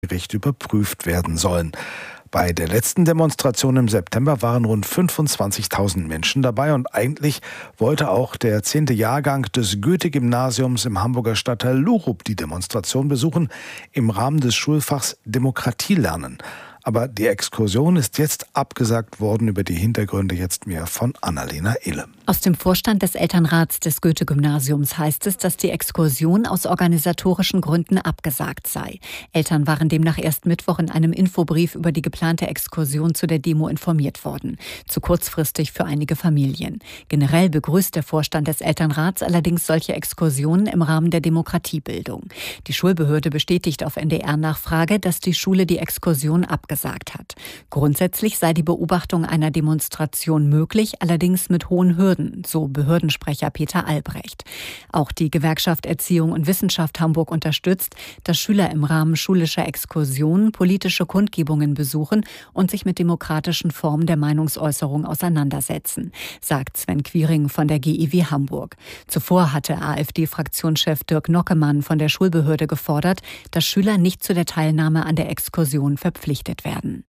Gericht überprüft werden sollen. Bei der letzten Demonstration im September waren rund 25.000 Menschen dabei und eigentlich wollte auch der 10. Jahrgang des Goethe-Gymnasiums im Hamburger Stadtteil Lurup die Demonstration besuchen im Rahmen des Schulfachs Demokratie lernen. Aber die Exkursion ist jetzt abgesagt worden. Über die Hintergründe jetzt mehr von Annalena Ehle. Aus dem Vorstand des Elternrats des Goethe-Gymnasiums heißt es, dass die Exkursion aus organisatorischen Gründen abgesagt sei. Eltern waren demnach erst Mittwoch in einem Infobrief über die geplante Exkursion zu der Demo informiert worden. Zu kurzfristig für einige Familien. Generell begrüßt der Vorstand des Elternrats allerdings solche Exkursionen im Rahmen der Demokratiebildung. Die Schulbehörde bestätigt auf NDR-Nachfrage, dass die Schule die Exkursion abgesagt hat. Grundsätzlich sei die Beobachtung einer Demonstration möglich, allerdings mit hohen Hürden, so Behördensprecher Peter Albrecht. Auch die Gewerkschaft Erziehung und Wissenschaft Hamburg unterstützt, dass Schüler im Rahmen schulischer Exkursionen politische Kundgebungen besuchen und sich mit demokratischen Formen der Meinungsäußerung auseinandersetzen, sagt Sven Quiring von der GIW Hamburg. Zuvor hatte AfD-Fraktionschef Dirk Nockemann von der Schulbehörde gefordert, dass Schüler nicht zu der Teilnahme an der Exkursion verpflichtet werden.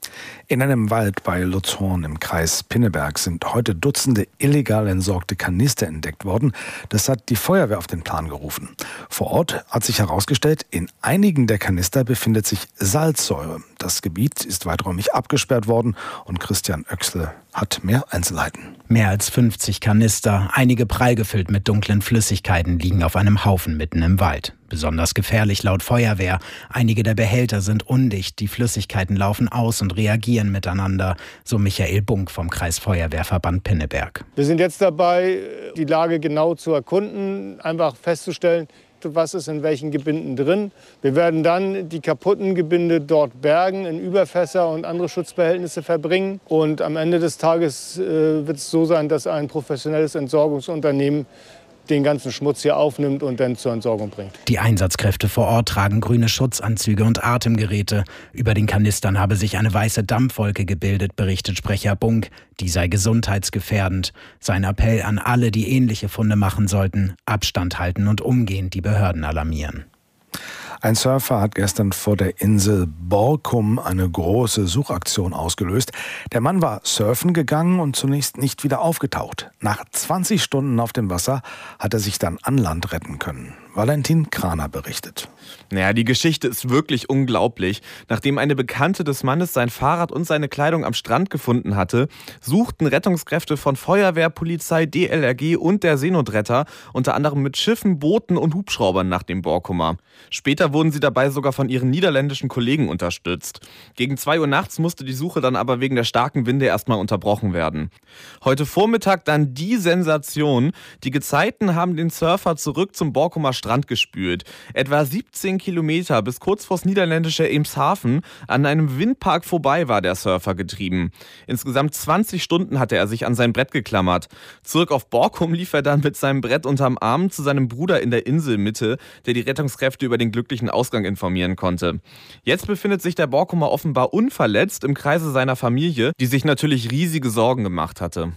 In einem Wald bei Luzhorn im Kreis Pinneberg sind heute Dutzende illegal entsorgte Kanister entdeckt worden. Das hat die Feuerwehr auf den Plan gerufen. Vor Ort hat sich herausgestellt, in einigen der Kanister befindet sich Salzsäure. Das Gebiet ist weiträumig abgesperrt worden und Christian Oechsle hat mehr Einzelheiten. Mehr als 50 Kanister, einige prall gefüllt mit dunklen Flüssigkeiten, liegen auf einem Haufen mitten im Wald. Besonders gefährlich laut Feuerwehr. Einige der Behälter sind undicht, die Flüssigkeiten laufen aus und reagieren miteinander, so Michael Bunk vom Kreisfeuerwehrverband Pinneberg. Wir sind jetzt dabei, die Lage genau zu erkunden, einfach festzustellen, was ist in welchen Gebinden drin. Wir werden dann die kaputten Gebinde dort bergen, in Überfässer und andere Schutzbehältnisse verbringen. Und am Ende des Tages wird es so sein, dass ein professionelles Entsorgungsunternehmen den ganzen Schmutz hier aufnimmt und dann zur Entsorgung bringt. Die Einsatzkräfte vor Ort tragen grüne Schutzanzüge und Atemgeräte. Über den Kanistern habe sich eine weiße Dampfwolke gebildet, berichtet Sprecher Bunk. Die sei gesundheitsgefährdend. Sein Appell an alle, die ähnliche Funde machen sollten: Abstand halten und umgehend die Behörden alarmieren. Ein Surfer hat gestern vor der Insel Borkum eine große Suchaktion ausgelöst. Der Mann war surfen gegangen und zunächst nicht wieder aufgetaucht. Nach 20 Stunden auf dem Wasser hat er sich dann an Land retten können. Valentin Kraner berichtet. Naja, die Geschichte ist wirklich unglaublich. Nachdem eine Bekannte des Mannes sein Fahrrad und seine Kleidung am Strand gefunden hatte, suchten Rettungskräfte von Feuerwehr, Polizei, DLRG und der Seenotretter unter anderem mit Schiffen, Booten und Hubschraubern nach dem Borkumer. Später wurden sie dabei sogar von ihren niederländischen Kollegen unterstützt. Gegen 2 Uhr nachts musste die Suche dann aber wegen der starken Winde erstmal unterbrochen werden. Heute Vormittag dann die Sensation. Die Gezeiten haben den Surfer zurück zum Borkumer Strand gespült. Etwa 17 Kilometer bis kurz vors niederländische Eemshaven. An einem Windpark vorbei war der Surfer getrieben. Insgesamt 20 Stunden hatte er sich an sein Brett geklammert. Zurück auf Borkum lief er dann mit seinem Brett unterm Arm zu seinem Bruder in der Inselmitte, der die Rettungskräfte über den glücklichen Ausgang informieren konnte. Jetzt befindet sich der Borkumer offenbar unverletzt im Kreise seiner Familie, die sich natürlich riesige Sorgen gemacht hatte.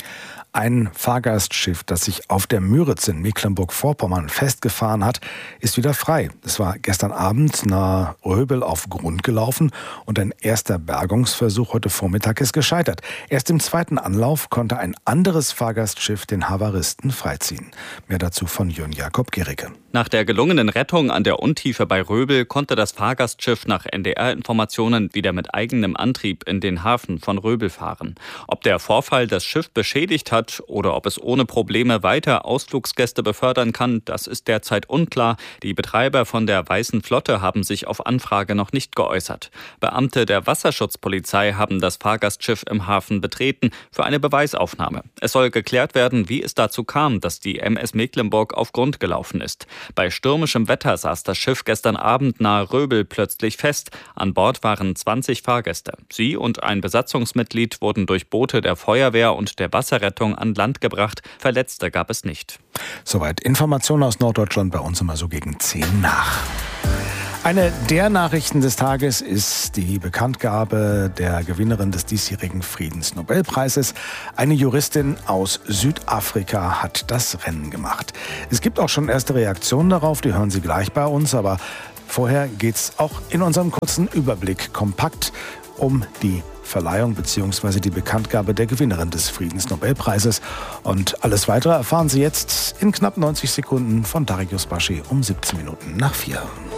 Ein Fahrgastschiff, das sich auf der Müritz in Mecklenburg-Vorpommern festgefahren hat, ist wieder frei. Es war gestern Abend nahe Röbel auf Grund gelaufen und ein erster Bergungsversuch heute Vormittag ist gescheitert. Erst im zweiten Anlauf konnte ein anderes Fahrgastschiff den Havaristen freiziehen. Mehr dazu von Jörn Jakob Gericke. Nach der gelungenen Rettung an der Untiefe bei Röbel konnte das Fahrgastschiff nach NDR-Informationen wieder mit eigenem Antrieb in den Hafen von Röbel fahren. Ob der Vorfall das Schiff beschädigt hat oder ob es ohne Probleme weiter Ausflugsgäste befördern kann, das ist derzeit unklar. Die Betreiber von der Weißen Flotte haben sich auf Anfrage noch nicht geäußert. Beamte der Wasserschutzpolizei haben das Fahrgastschiff im Hafen betreten für eine Beweisaufnahme. Es soll geklärt werden, wie es dazu kam, dass die MS Mecklenburg auf Grund gelaufen ist. Bei stürmischem Wetter saß das Schiff gestern Abend nahe Röbel plötzlich fest. An Bord waren 20 Fahrgäste. Sie und ein Besatzungsmitglied wurden durch Boote der Feuerwehr und der Wasserrettung an Land gebracht. Verletzte gab es nicht. Soweit Informationen aus Norddeutschland, bei uns immer so gegen 10 nach. Eine der Nachrichten des Tages ist die Bekanntgabe der Gewinnerin des diesjährigen Friedensnobelpreises. Eine Juristin aus Südafrika hat das Rennen gemacht. Es gibt auch schon erste Reaktionen darauf, die hören Sie gleich bei uns, aber Vorher geht's auch in unserem kurzen Überblick kompakt um die Verleihung bzw. die Bekanntgabe der Gewinnerin des Friedensnobelpreises. Und alles Weitere erfahren Sie jetzt in knapp 90 Sekunden von Darius Baschi um 17:17.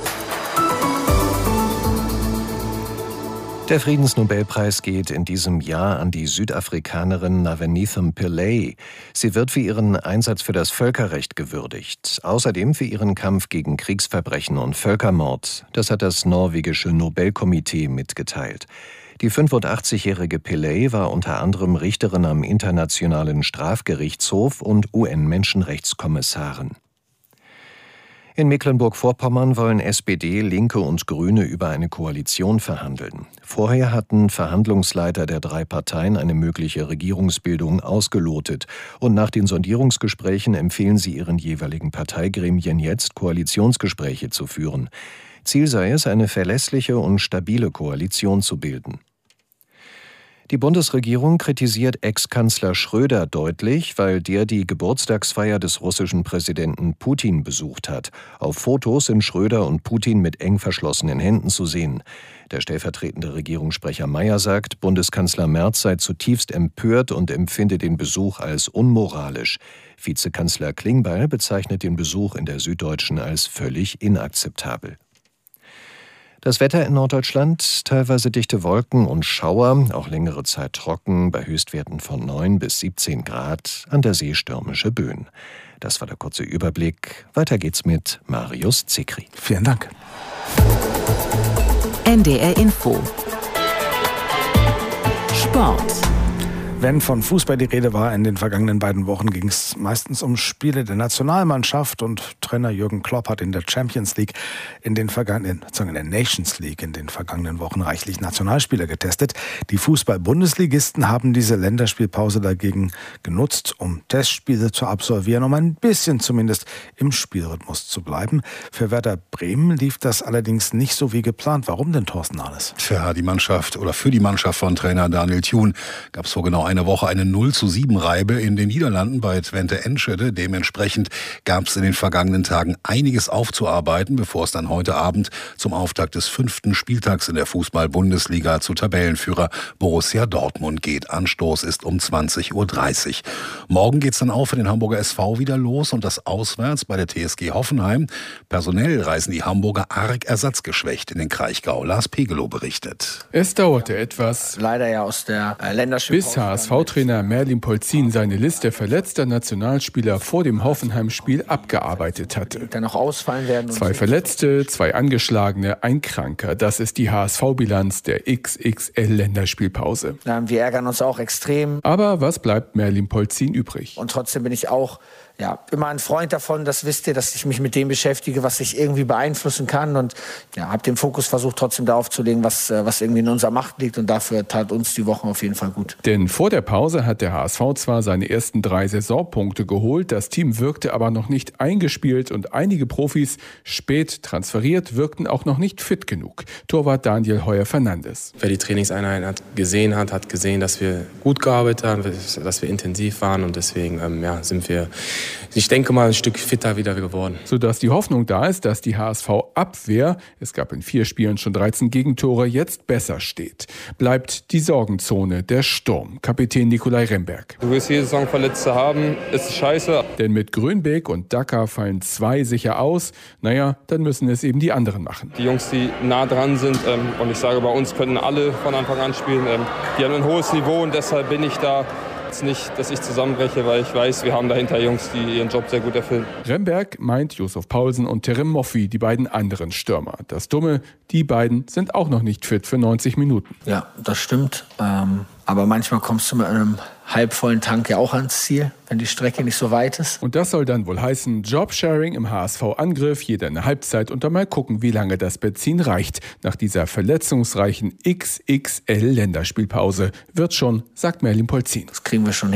Der Friedensnobelpreis geht in diesem Jahr an die Südafrikanerin Navenithem Pillay. Sie wird für ihren Einsatz für das Völkerrecht gewürdigt. Außerdem für ihren Kampf gegen Kriegsverbrechen und Völkermord. Das hat das norwegische Nobelkomitee mitgeteilt. Die 85-jährige Pillay war unter anderem Richterin am Internationalen Strafgerichtshof und UN-Menschenrechtskommissarin. In Mecklenburg-Vorpommern wollen SPD, Linke und Grüne über eine Koalition verhandeln. Vorher hatten Verhandlungsleiter der 3 Parteien eine mögliche Regierungsbildung ausgelotet. Und nach den Sondierungsgesprächen empfehlen sie ihren jeweiligen Parteigremien jetzt, Koalitionsgespräche zu führen. Ziel sei es, eine verlässliche und stabile Koalition zu bilden. Die Bundesregierung kritisiert Ex-Kanzler Schröder deutlich, weil der die Geburtstagsfeier des russischen Präsidenten Putin besucht hat. Auf Fotos sind Schröder und Putin mit eng verschlossenen Händen zu sehen. Der stellvertretende Regierungssprecher Mayer sagt, Bundeskanzler Merz sei zutiefst empört und empfinde den Besuch als unmoralisch. Vizekanzler Klingbeil bezeichnet den Besuch in der Süddeutschen als völlig inakzeptabel. Das Wetter in Norddeutschland, teilweise dichte Wolken und Schauer, auch längere Zeit trocken, bei Höchstwerten von 9 bis 17 Grad, an der See stürmische Böen. Das war der kurze Überblick. Weiter geht's mit Marius Zikri. Vielen Dank. NDR Info. Sport. Wenn von Fußball die Rede war in den vergangenen beiden Wochen, ging es meistens um Spiele der Nationalmannschaft und Trainer Jürgen Klopp hat in der Champions League in der Nations League in den vergangenen Wochen reichlich Nationalspieler getestet. Die Fußball-Bundesligisten haben diese Länderspielpause dagegen genutzt, um Testspiele zu absolvieren, um ein bisschen zumindest im Spielrhythmus zu bleiben. Für Werder Bremen lief das allerdings nicht so wie geplant. Warum denn, Thorsten Ahles? Für die Mannschaft von Trainer Daniel Thun gab es vor genau einer Woche eine 0:7 Reibe in den Niederlanden bei Twente Enschede. Dementsprechend gab es in den vergangenen Tagen einiges aufzuarbeiten, bevor es dann heute Abend zum Auftakt des 5. Spieltags in der Fußball-Bundesliga zu Tabellenführer Borussia Dortmund geht. Anstoß ist um 20:30 Uhr. Morgen geht es dann auch für den Hamburger SV wieder los und das auswärts bei der TSG Hoffenheim. Personell reisen die Hamburger arg ersatzgeschwächt in den Kraichgau. Lars Pegelow berichtet. Es dauerte etwas. Leider ja aus der Länderspielpause. Bis HSV-Trainer Merlin Polzin seine Liste verletzter Nationalspieler vor dem Hoffenheim-Spiel abgearbeitet hatte. Dann noch ausfallen werden. 2 Verletzte, 2 Angeschlagene, ein Kranker. Das ist die HSV-Bilanz der XXL-Länderspielpause. Wir ärgern uns auch extrem. Aber was bleibt Merlin Polzin übrig? Und trotzdem bin ich auch immer ein Freund davon, das wisst ihr, dass ich mich mit dem beschäftige, was ich irgendwie beeinflussen kann und habe den Fokus versucht trotzdem darauf zu legen, was irgendwie in unserer Macht liegt und dafür tat uns die Woche auf jeden Fall gut. Denn vor der Pause hat der HSV zwar seine ersten 3 Saisonpunkte geholt, das Team wirkte aber noch nicht eingespielt und einige Profis, spät transferiert, wirkten auch noch nicht fit genug. Torwart Daniel Heuer-Fernandes. Wer die Trainingseinheit gesehen hat gesehen, dass wir gut gearbeitet haben, dass wir intensiv waren und deswegen sind wir, ich denke mal, ein Stück fitter wieder geworden. Sodass die Hoffnung da ist, dass die HSV-Abwehr, es gab in 4 Spielen schon 13 Gegentore, jetzt besser steht. Bleibt die Sorgenzone der Sturm. Kapitän Nikolai Remberg. Du wirst jede Saison Verletzte haben, ist scheiße. Denn mit Grönbeek und Dacker fallen 2 sicher aus. Dann müssen es eben die anderen machen. Die Jungs, die nah dran sind, und ich sage, bei uns können alle von Anfang an spielen, die haben ein hohes Niveau und deshalb bin ich da nicht, dass ich zusammenbreche, weil ich weiß, wir haben dahinter Jungs, die ihren Job sehr gut erfüllen. Remberg meint Yusuf Paulsen und Terem Moffi, die beiden anderen Stürmer. Das Dumme, die beiden sind auch noch nicht fit für 90 Minuten. Ja, das stimmt. Aber manchmal kommst du mit einem halbvollen Tank ja auch ans Ziel, wenn die Strecke nicht so weit ist. Und das soll dann wohl heißen, Jobsharing im HSV-Angriff, jeder eine Halbzeit und dann mal gucken, wie lange das Benzin reicht. Nach dieser verletzungsreichen XXL-Länderspielpause wird schon, sagt Merlin Polzin. Das kriegen wir schon hin.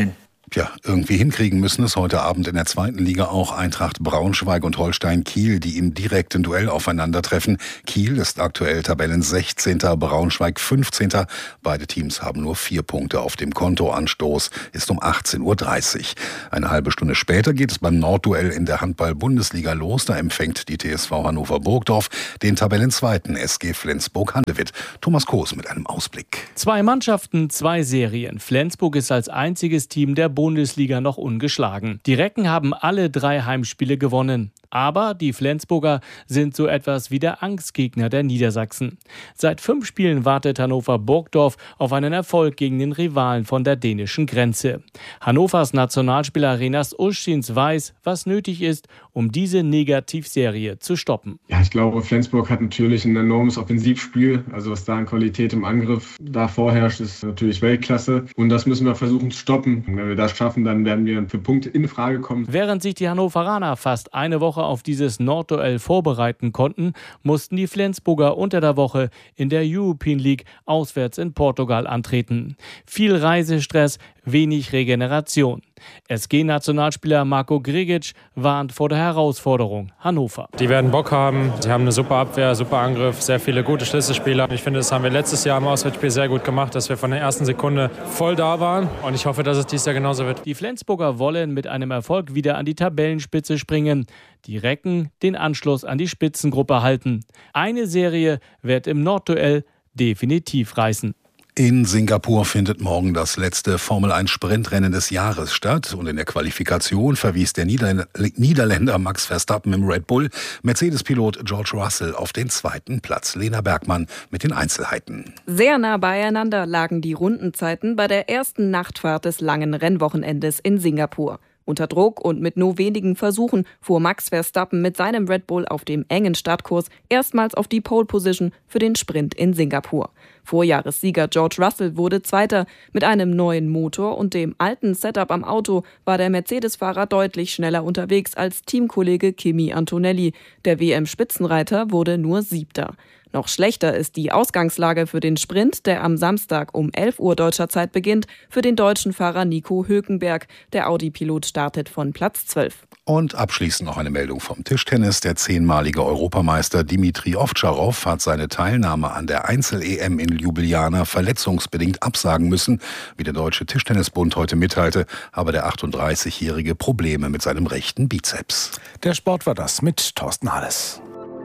irgendwie hinkriegen müssen es heute Abend in der zweiten Liga auch Eintracht Braunschweig und Holstein Kiel, die im direkten Duell aufeinandertreffen. Kiel ist aktuell Tabellen 16., Braunschweig 15. Beide Teams haben nur 4 Punkte auf dem Konto. Anstoß ist um 18:30 Uhr. Eine halbe Stunde später geht es beim Nordduell in der Handball-Bundesliga los. Da empfängt die TSV Hannover-Burgdorf den Tabellenzweiten SG Flensburg-Handewitt. Thomas Koos mit einem Ausblick. 2 Mannschaften, 2 Serien. Flensburg ist als einziges Team der Bundesliga noch ungeschlagen. Die Recken haben alle 3 Heimspiele gewonnen. Aber die Flensburger sind so etwas wie der Angstgegner der Niedersachsen. Seit 5 Spielen wartet Hannover-Burgdorf auf einen Erfolg gegen den Rivalen von der dänischen Grenze. Hannovers Nationalspieler Renas Uschins weiß, was nötig ist, um diese Negativserie zu stoppen. Ja, ich glaube, Flensburg hat natürlich ein enormes Offensivspiel. Also was da an Qualität im Angriff da vorherrscht, ist natürlich Weltklasse. Und das müssen wir versuchen zu stoppen. Und wenn wir das schaffen, dann werden wir für Punkte in Frage kommen. Während sich die Hannoveraner fast eine Woche auf dieses Nordduell vorbereiten konnten, mussten die Flensburger unter der Woche in der European League auswärts in Portugal antreten. Viel Reisestress, wenig Regeneration. SG-Nationalspieler Marko Grigic warnt vor der Herausforderung Hannover. Die werden Bock haben, sie haben eine super Abwehr, super Angriff, sehr viele gute Schlüsselspieler. Ich finde, das haben wir letztes Jahr im Auswärtsspiel sehr gut gemacht, dass wir von der ersten Sekunde voll da waren und ich hoffe, dass es dieses Jahr genauso wird. Die Flensburger wollen mit einem Erfolg wieder an die Tabellenspitze springen. Die Recken den Anschluss an die Spitzengruppe halten. Eine Serie wird im Nordduell definitiv reißen. In Singapur findet morgen das letzte Formel-1-Sprintrennen des Jahres statt. Und in der Qualifikation verwies der Niederländer Max Verstappen im Red Bull Mercedes-Pilot George Russell auf den 2. Platz. Lena Bergmann mit den Einzelheiten. Sehr nah beieinander lagen die Rundenzeiten bei der ersten Nachtfahrt des langen Rennwochenendes in Singapur. Unter Druck und mit nur wenigen Versuchen fuhr Max Verstappen mit seinem Red Bull auf dem engen Startkurs erstmals auf die Pole Position für den Sprint in Singapur. Vorjahressieger George Russell wurde Zweiter. Mit einem neuen Motor und dem alten Setup am Auto war der Mercedes-Fahrer deutlich schneller unterwegs als Teamkollege Kimi Antonelli. Der WM-Spitzenreiter wurde nur 7. Noch schlechter ist die Ausgangslage für den Sprint, der am Samstag um 11 Uhr deutscher Zeit beginnt, für den deutschen Fahrer Nico Hülkenberg. Der Audi-Pilot startet von Platz 12. Und abschließend noch eine Meldung vom Tischtennis. Der 10-malige Europameister Dimitri Ovtcharov hat seine Teilnahme an der Einzel-EM in Ljubljana verletzungsbedingt absagen müssen. Wie der Deutsche Tischtennisbund heute mitteilte, habe der 38-Jährige Probleme mit seinem rechten Bizeps. Der Sport war das mit Thorsten Hales.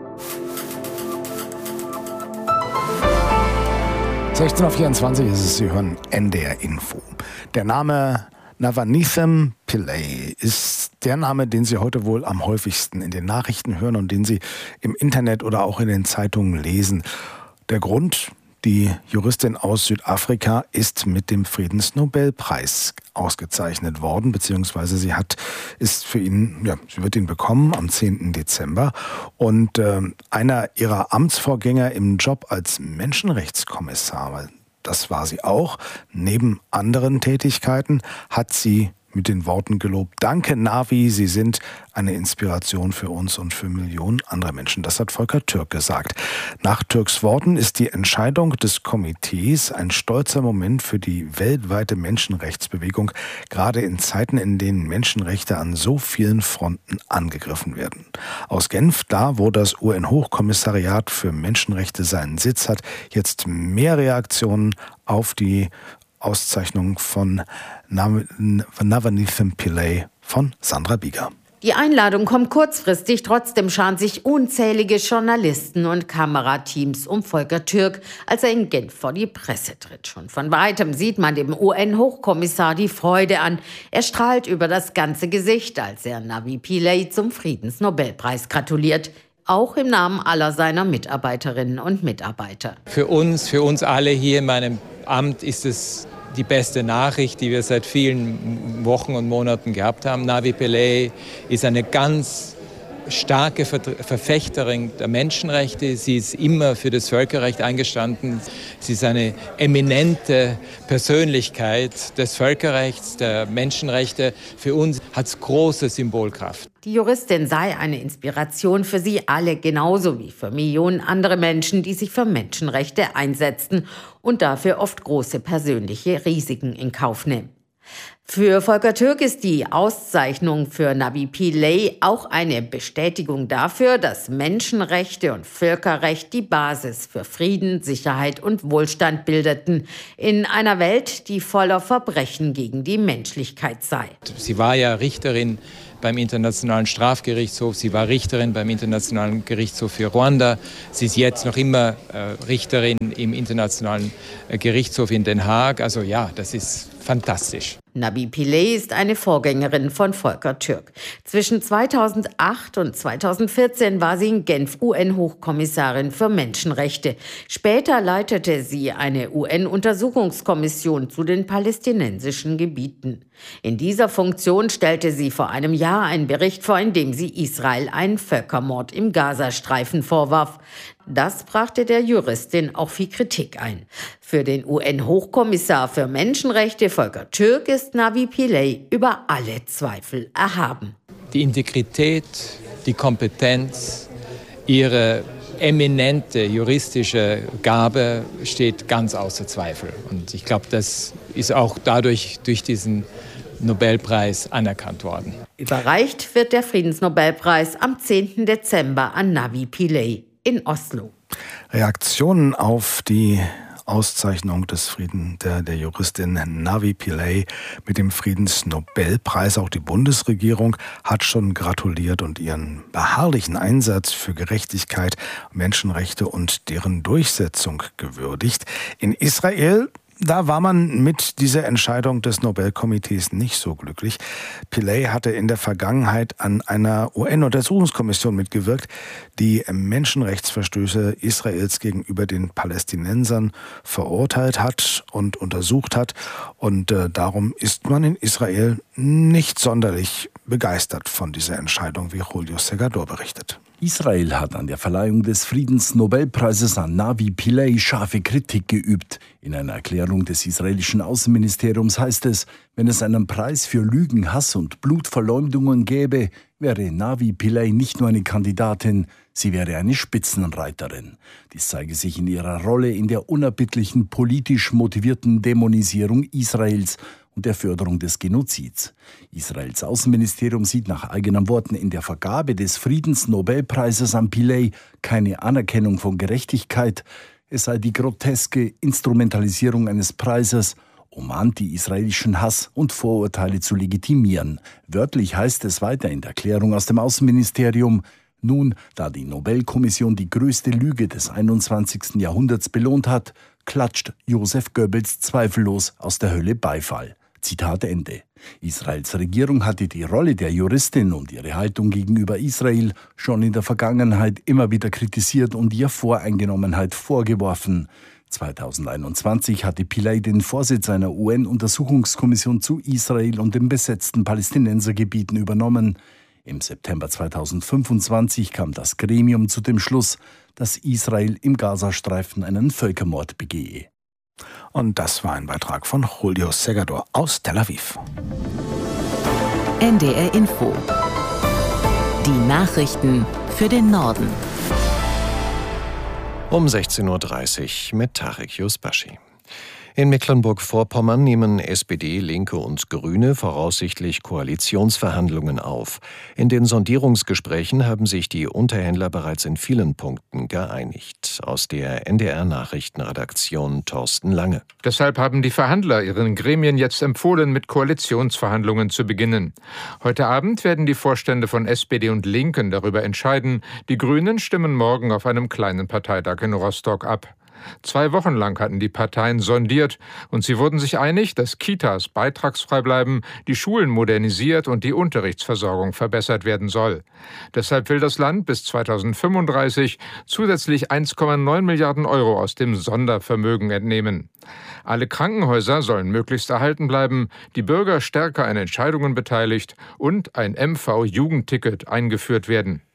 16:24 ist es, Sie hören NDR Info. Der Name Navanithem Pillay ist der Name, den Sie heute wohl am häufigsten in den Nachrichten hören und den Sie im Internet oder auch in den Zeitungen lesen. Der Grund: Die Juristin aus Südafrika ist mit dem Friedensnobelpreis ausgezeichnet worden, beziehungsweise sie wird ihn bekommen am 10. Dezember. Und einer ihrer Amtsvorgänger im Job als Menschenrechtskommissar, das war sie auch, neben anderen Tätigkeiten, hat sie mit den Worten gelobt: Danke, Navi, Sie sind eine Inspiration für uns und für Millionen anderer Menschen. Das hat Volker Türk gesagt. Nach Türks Worten ist die Entscheidung des Komitees ein stolzer Moment für die weltweite Menschenrechtsbewegung, gerade in Zeiten, in denen Menschenrechte an so vielen Fronten angegriffen werden. Aus Genf, da wo das UN-Hochkommissariat für Menschenrechte seinen Sitz hat, jetzt mehr Reaktionen auf die Auszeichnung von Navanithem Pillay von Sandra Bieger. Die Einladung kommt kurzfristig, trotzdem scharen sich unzählige Journalisten und Kamerateams um Volker Türk, als er in Genf vor die Presse tritt. Schon von Weitem sieht man dem UN-Hochkommissar die Freude an. Er strahlt über das ganze Gesicht, als er Navi Pillay zum Friedensnobelpreis gratuliert. Auch im Namen aller seiner Mitarbeiterinnen und Mitarbeiter. Für uns alle hier in meinem Amt ist es die beste Nachricht, die wir seit vielen Wochen und Monaten gehabt haben. Navi Pillay ist eine ganz starke Verfechterin der Menschenrechte. Sie ist immer für das Völkerrecht eingestanden. Sie ist eine eminente Persönlichkeit des Völkerrechts, der Menschenrechte. Für uns hat es große Symbolkraft. Die Juristin sei eine Inspiration für sie alle, genauso wie für Millionen andere Menschen, die sich für Menschenrechte einsetzten und dafür oft große persönliche Risiken in Kauf nehmen. Für Volker Türk ist die Auszeichnung für Navi Pillay auch eine Bestätigung dafür, dass Menschenrechte und Völkerrecht die Basis für Frieden, Sicherheit und Wohlstand bildeten in einer Welt, die voller Verbrechen gegen die Menschlichkeit sei. Sie war ja Richterin beim Internationalen Strafgerichtshof, sie war Richterin beim Internationalen Gerichtshof für Ruanda, sie ist jetzt noch immer Richterin im Internationalen Gerichtshof in Den Haag. Also ja, das ist fantastisch. Navi Pillay ist eine Vorgängerin von Volker Türk. Zwischen 2008 und 2014 war sie in Genf UN-Hochkommissarin für Menschenrechte. Später leitete sie eine UN-Untersuchungskommission zu den palästinensischen Gebieten. In dieser Funktion stellte sie vor einem Jahr einen Bericht vor, in dem sie Israel einen Völkermord im Gazastreifen vorwarf. Das brachte der Juristin auch viel Kritik ein. Für den UN-Hochkommissar für Menschenrechte Volker Türk ist Navi Pillay über alle Zweifel erhaben. Die Integrität, die Kompetenz, ihre eminente juristische Gabe steht ganz außer Zweifel. Und ich glaube, das ist auch dadurch durch diesen Nobelpreis anerkannt worden. Überreicht wird der Friedensnobelpreis am 10. Dezember an Navi Pillay in Oslo. Reaktionen auf die Auszeichnung des Frieden der Juristin Navi Pillay mit dem Friedensnobelpreis. Auch die Bundesregierung hat schon gratuliert und ihren beharrlichen Einsatz für Gerechtigkeit, Menschenrechte und deren Durchsetzung gewürdigt. In Israel, da war man mit dieser Entscheidung des Nobelkomitees nicht so glücklich. Pillay hatte in der Vergangenheit an einer UN-Untersuchungskommission mitgewirkt, die Menschenrechtsverstöße Israels gegenüber den Palästinensern verurteilt hat und untersucht hat. Und darum ist man in Israel nicht sonderlich begeistert von dieser Entscheidung, wie Julio Segador berichtet. Israel hat an der Verleihung des Friedensnobelpreises an Navi Pillay scharfe Kritik geübt. In einer Erklärung des israelischen Außenministeriums heißt es, wenn es einen Preis für Lügen, Hass und Blutverleumdungen gäbe, wäre Navi Pillay nicht nur eine Kandidatin, sie wäre eine Spitzenreiterin. Dies zeige sich in ihrer Rolle in der unerbittlichen politisch motivierten Dämonisierung Israels und der Förderung des Genozids. Israels Außenministerium sieht nach eigenen Worten in der Vergabe des Friedensnobelpreises an Pillay keine Anerkennung von Gerechtigkeit. Es sei die groteske Instrumentalisierung eines Preises, um anti-israelischen Hass und Vorurteile zu legitimieren. Wörtlich heißt es weiter in der Erklärung aus dem Außenministerium: Nun, da die Nobelkommission die größte Lüge des 21. Jahrhunderts belohnt hat, klatscht Joseph Goebbels zweifellos aus der Hölle Beifall. Zitat Ende. Israels Regierung hatte die Rolle der Juristin und ihre Haltung gegenüber Israel schon in der Vergangenheit immer wieder kritisiert und ihr Voreingenommenheit vorgeworfen. 2021 hatte Pillay den Vorsitz einer UN-Untersuchungskommission zu Israel und den besetzten Palästinensergebieten übernommen. Im September 2025 kam das Gremium zu dem Schluss, dass Israel im Gazastreifen einen Völkermord begehe. Und das war ein Beitrag von Julio Segador aus Tel Aviv. NDR Info. Die Nachrichten für den Norden. Um 16.30 Uhr mit Tarek Yusbashi. In Mecklenburg-Vorpommern nehmen SPD, Linke und Grüne voraussichtlich Koalitionsverhandlungen auf. In den Sondierungsgesprächen haben sich die Unterhändler bereits in vielen Punkten geeinigt. Aus der NDR-Nachrichtenredaktion Thorsten Lange. Deshalb haben die Verhandler ihren Gremien jetzt empfohlen, mit Koalitionsverhandlungen zu beginnen. Heute Abend werden die Vorstände von SPD und Linken darüber entscheiden. Die Grünen stimmen morgen auf einem kleinen Parteitag in Rostock ab. 2 Wochen lang hatten die Parteien sondiert und sie wurden sich einig, dass Kitas beitragsfrei bleiben, die Schulen modernisiert und die Unterrichtsversorgung verbessert werden soll. Deshalb will das Land bis 2035 zusätzlich 1,9 Milliarden Euro aus dem Sondervermögen entnehmen. Alle Krankenhäuser sollen möglichst erhalten bleiben, die Bürger stärker an Entscheidungen beteiligt und ein MV-Jugendticket eingeführt werden.